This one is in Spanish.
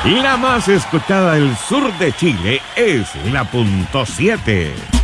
La más escuchada del sur de Chile es la .7.